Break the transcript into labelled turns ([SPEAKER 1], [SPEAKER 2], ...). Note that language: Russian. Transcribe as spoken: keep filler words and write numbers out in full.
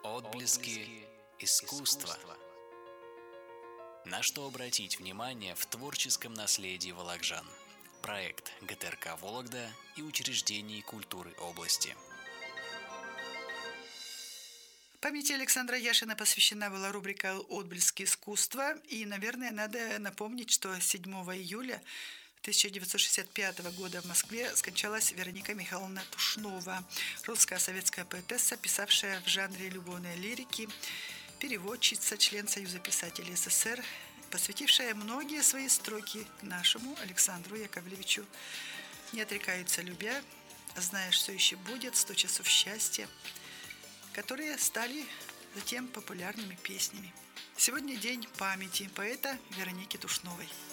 [SPEAKER 1] Отблески искусства. На что обратить внимание в творческом наследии волокжан? Проект ГТРК «Вологда» и учреждений культуры области.
[SPEAKER 2] Памяти Александра Яшина посвящена была рубрика «Отблески искусства». И, наверное, надо напомнить, что седьмого июля тысяча девятьсот шестьдесят пятого года в Москве скончалась Вероника Михайловна Тушнова, русская советская поэтесса, писавшая в жанре любовной лирики, переводчица, член Союза писателей СССР, посвятившая многие свои строки нашему Александру Яковлевичу. «Не отрекаются любя, знаешь, что еще будет, сто часов счастья», которые стали затем популярными песнями. Сегодня день памяти поэта Вероники Тушновой.